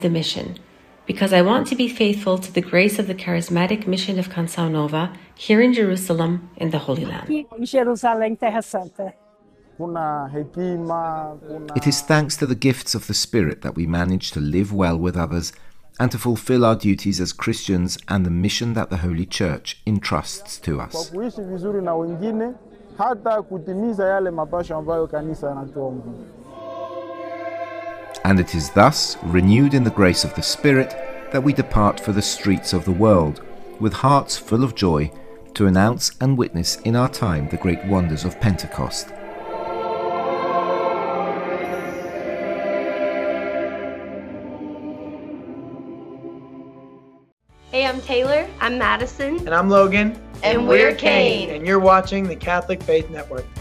the mission, because I want to be faithful to the grace of the charismatic mission of Canção Nova here in Jerusalem, in the Holy Land. Jerusalém, Terra Santa. It is thanks to the gifts of the Spirit that we manage to live well with others and to fulfill our duties as Christians and the mission that the Holy Church entrusts to us. And it is thus, renewed in the grace of the Spirit, that we depart for the streets of the world, with hearts full of joy, to announce and witness in our time the great wonders of Pentecost. Hey, I'm Taylor. I'm Madison. And I'm Logan. And we're Kane. And you're watching the Catholic Faith Network.